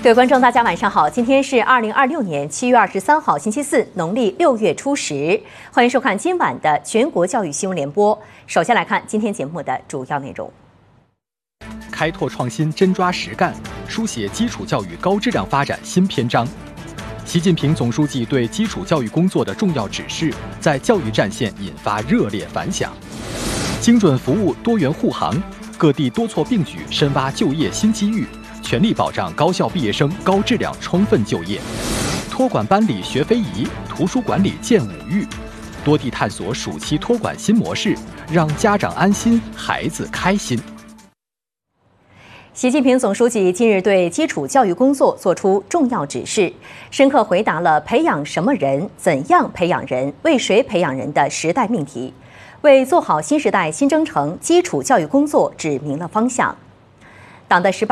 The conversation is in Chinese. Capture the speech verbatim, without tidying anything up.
各位观众，大家晚上好！今天是二零二六年七月二十三号，星期四，农历六月初十。欢迎收看今晚的全国教育新闻联播。首先来看今天节目的主要内容： 开拓创新，真抓实干，书写基础教育高质量发展新篇章。习近平总书记对基础教育工作的重要指示，在教育战线引发热烈反响。精准服务，多元护航，各地多措并举，深挖就业新机遇。全力保障高校毕业生高质量充分就业，托管班里学非遗，图书馆里见五育，多地探索暑期托管新模式，让家长安心，孩子开心。 习近平总书记近日对基础教育工作作出重要指示，深刻回答了培养什么人、怎样培养人、为谁培养人的时代命题，为做好新时代新征程基础教育工作指明了方向。党的十八